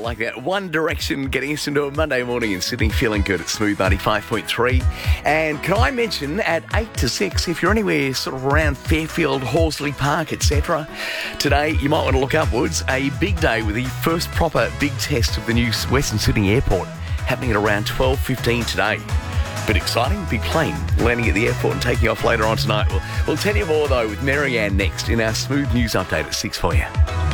like that. One Direction getting us into a Monday morning in Sydney, feeling good at Smooth 95.3. And can I mention at 8 to 6, if you're anywhere sort of around Fairfield, Horsley Park, etc., today you might want to look upwards. A big day with the first proper big test of the new Western Sydney Airport happening at around 12:15 today. Bit exciting, big plane landing at the airport and taking off later on tonight. We'll tell you more though with Mary Ann next in our Smooth News Update at 6 for you.